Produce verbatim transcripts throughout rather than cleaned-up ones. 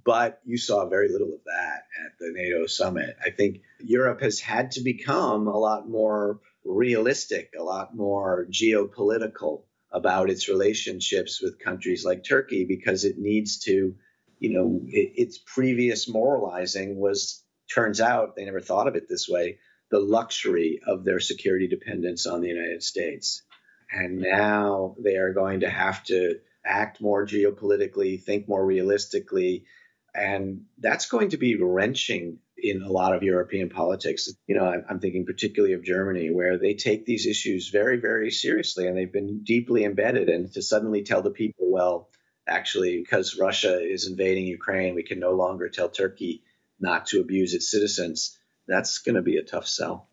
But you saw very little of that at the NATO summit. I think Europe has had to become a lot more realistic, a lot more geopolitical about its relationships with countries like Turkey, because it needs to, you know, it, its previous moralizing was, turns out, they never thought of it this way, the luxury of their security dependence on the United States. And now they are going to have to act more geopolitically, think more realistically. And that's going to be wrenching in a lot of European politics. You know, I'm thinking particularly of Germany, where they take these issues very, very seriously, and they've been deeply embedded. And to suddenly tell the people, well, actually, because Russia is invading Ukraine, we can no longer tell Turkey not to abuse its citizens, that's going to be a tough sell.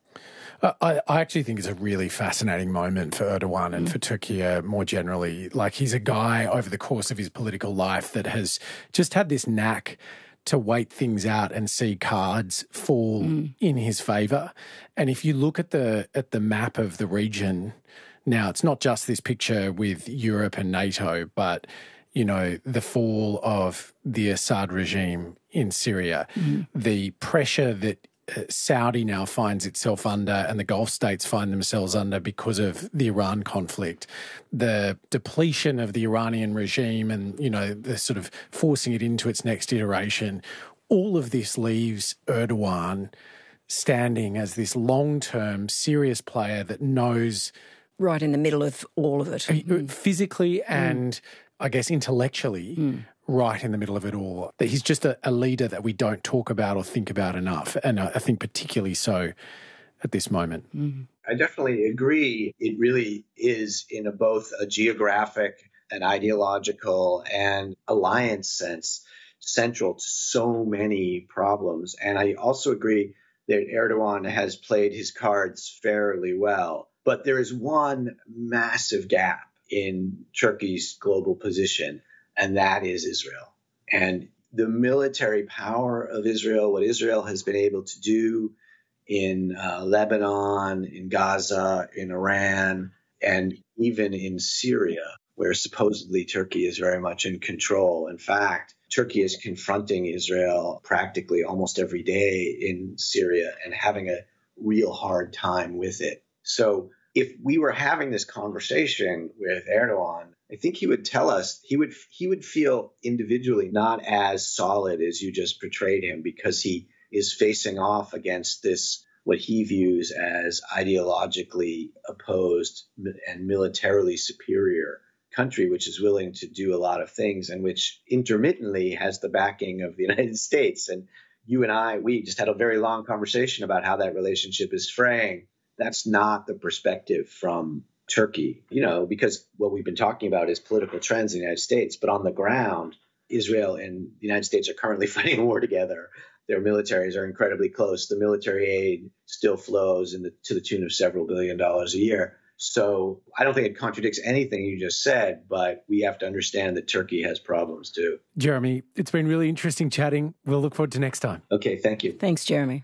I, I actually think it's a really fascinating moment for Erdogan and for Turkey more generally. Like, he's a guy over the course of his political life that has just had this knack to wait things out and see cards fall mm. in his favour. And if you look at the at the map of the region now, it's not just this picture with Europe and NATO, but, you know, the fall of the Assad regime in Syria, mm. the pressure that Saudi now finds itself under and the Gulf states find themselves under because of the Iran conflict, the depletion of the Iranian regime and, you know, the sort of forcing it into its next iteration, all of this leaves Erdogan standing as this long-term serious player that knows... Right in the middle of all of it. Mm. Physically and, mm. I guess, intellectually... Mm. right in the middle of it all. That he's just a, a leader that we don't talk about or think about enough, and I, I think particularly so at this moment. Mm-hmm. I definitely agree. It really is in a, both a geographic, an ideological, and alliance sense central to so many problems. And I also agree that Erdogan has played his cards fairly well. But there is one massive gap in Turkey's global position, and that is Israel. And the military power of Israel, what Israel has been able to do in uh, Lebanon, in Gaza, in Iran, and even in Syria, where supposedly Turkey is very much in control. In fact, Turkey is confronting Israel practically almost every day in Syria and having a real hard time with it. So if we were having this conversation with Erdogan, I think he would tell us he would he would feel individually not as solid as you just portrayed him, because he is facing off against this, what he views as ideologically opposed and militarily superior country, which is willing to do a lot of things and which intermittently has the backing of the United States. And you and I, we just had a very long conversation about how that relationship is fraying. That's not the perspective from Turkey, you know, because what we've been talking about is political trends in the United States. But on the ground, Israel and the United States are currently fighting a war together. Their militaries are incredibly close. The military aid still flows in the, to the tune of several billion dollars a year. So I don't think it contradicts anything you just said, but we have to understand that Turkey has problems too. Jeremy, it's been really interesting chatting. We'll look forward to next time. Okay, thank you. Thanks, Jeremy.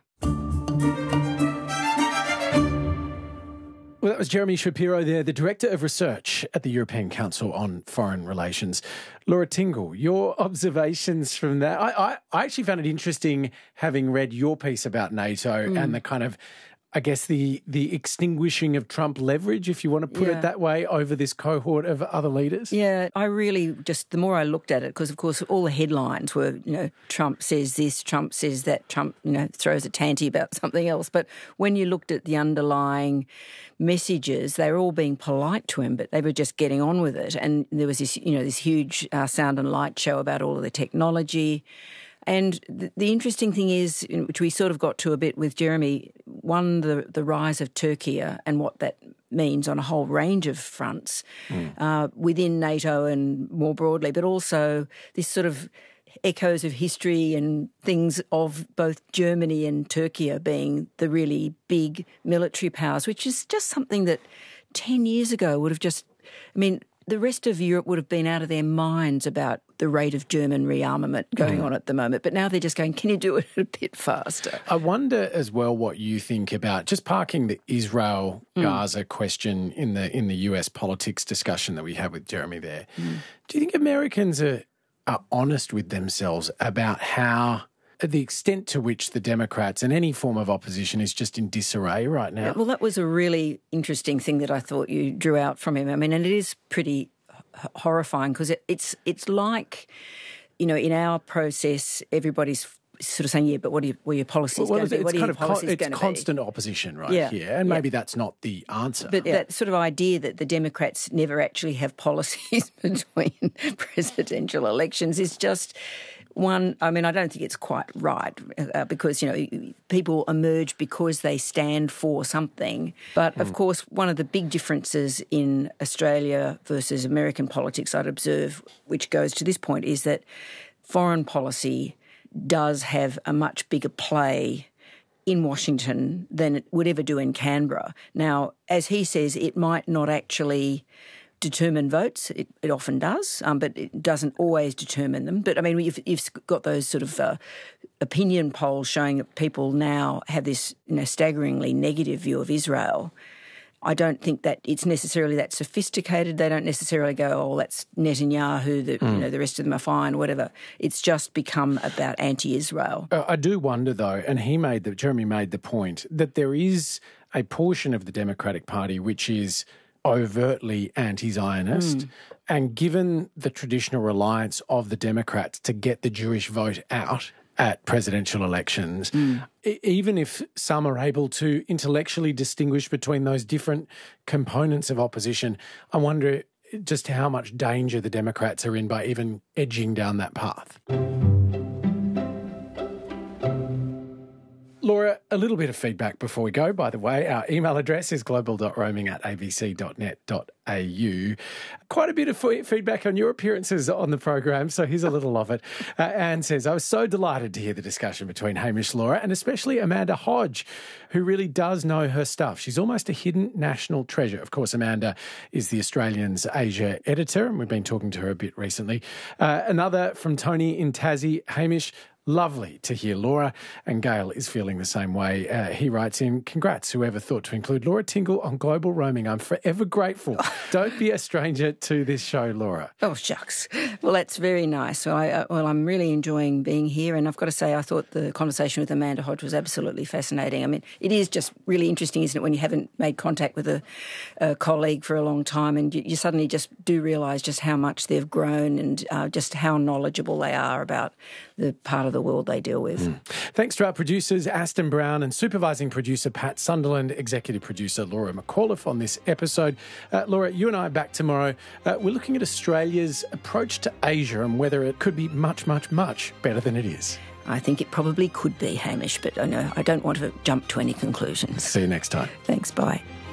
Well, that was Jeremy Shapiro there, the Director of Research at the European Council on Foreign Relations. Laura Tingle, your observations from that. I, I, I actually found it interesting, having read your piece about NATO mm. and the kind of, I guess, the the extinguishing of Trump leverage, if you want to put yeah. it that way, over this cohort of other leaders. Yeah, I really just, the more I looked at it, because of course all the headlines were, you know, Trump says this, Trump says that, Trump, you know, throws a tanty about something else. But when you looked at the underlying messages, they were all being polite to him, but they were just getting on with it. And there was this, you know, this huge uh, sound and light show about all of the technology. And the, the interesting thing is, which we sort of got to a bit with Jeremy, one, the, the rise of Turkey and what that means on a whole range of fronts mm. uh, within NATO and more broadly, but also this sort of echoes of history and things of both Germany and Turkey being the really big military powers, which is just something that ten years ago would have just, I mean, the rest of Europe would have been out of their minds about the rate of German rearmament going mm. on at the moment. But now they're just going, can you do it a bit faster? I wonder as well what you think about just parking the Israel-Gaza mm. question in the in the U S politics discussion that we had with Jeremy there. Mm. Do you think Americans are are honest with themselves about how the extent to which the Democrats and any form of opposition is just in disarray right now? Well, that was a really interesting thing that I thought you drew out from him. I mean, and it is pretty h- horrifying because it, it's it's like, you know, in our process, everybody's sort of saying, yeah, but what are, you, what are your policies well, going to be? What are kind your of policies con- going to It's be? constant opposition right yeah. here, and yeah. maybe that's not the answer. But yeah. that sort of idea that the Democrats never actually have policies between presidential elections is just one. I mean, I don't think it's quite right uh, because, you know, people emerge because they stand for something. But, of mm. course, one of the big differences in Australia versus American politics I'd observe, which goes to this point, is that foreign policy does have a much bigger play in Washington than it would ever do in Canberra. Now, as he says, it might not actually determine votes. It, it often does, um, but it doesn't always determine them. But, I mean, you've, you've got those sort of uh, opinion polls showing that people now have this, you know, staggeringly negative view of Israel. I don't think that it's necessarily that sophisticated. They don't necessarily go, oh, that's Netanyahu, the, mm. you know, the rest of them are fine, whatever. It's just become about anti-Israel. Uh, I do wonder, though, and he made the, Jeremy made the point, that there is a portion of the Democratic Party which is overtly anti-Zionist. Mm. And given the traditional reliance of the Democrats to get the Jewish vote out at presidential elections, mm. e- even if some are able to intellectually distinguish between those different components of opposition, I wonder just how much danger the Democrats are in by even edging down that path. Laura, a little bit of feedback before we go, by the way. Our email address is global dot roaming at a b c dot net dot a u. Quite a bit of f- feedback on your appearances on the program, so here's a little of it. Uh, Anne says, I was so delighted to hear the discussion between Hamish, Laura, and especially Amanda Hodge, who really does know her stuff. She's almost a hidden national treasure. Of course, Amanda is the Australian's Asia editor, and we've been talking to her a bit recently. Uh, another from Tony in Tassie, Hamish, lovely to hear Laura, and Gail is feeling the same way. Uh, he writes in, congrats, whoever thought to include Laura Tingle on Global Roaming. I'm forever grateful. Don't be a stranger to this show, Laura. Oh, shucks. Well, that's very nice. Well, I, uh, well, I'm really enjoying being here, and I've got to say I thought the conversation with Amanda Hodge was absolutely fascinating. I mean, it is just really interesting, isn't it, when you haven't made contact with a, a colleague for a long time and you, you suddenly just do realise just how much they've grown and uh, just how knowledgeable they are about the part of the world they deal with. Mm. Thanks to our producers, Aston Brown, and supervising producer, Pat Sunderland, executive producer, Laura McAuliffe, on this episode. Uh, Laura, you and I are back tomorrow. Uh, we're looking at Australia's approach to Asia and whether it could be much, much, much better than it is. I think it probably could be, Hamish, but I know I don't want to jump to any conclusions. See you next time. Thanks, bye.